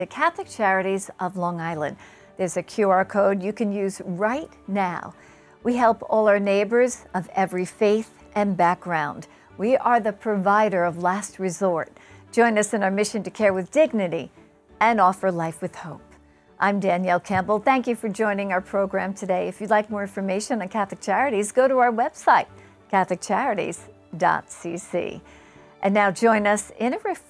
The Catholic Charities of Long Island. There's a QR code you can use right now. We help all our neighbors of every faith and background. We are the provider of last resort. Join us in our mission to care with dignity and offer life with hope. I'm Danielle Campbell. Thank you for joining our program today. If you'd like more information on Catholic Charities, go to our website, catholiccharities.cc. And now join us in a